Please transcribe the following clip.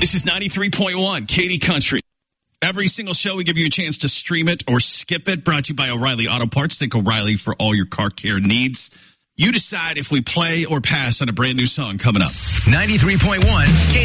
This is 93.1 Katy Country. Every single show, we give you a chance to stream it or skip it. Brought to you by O'Reilly Auto Parts. Think O'Reilly for all your car care needs. You decide if we play or pass on a brand new song coming up. 93.1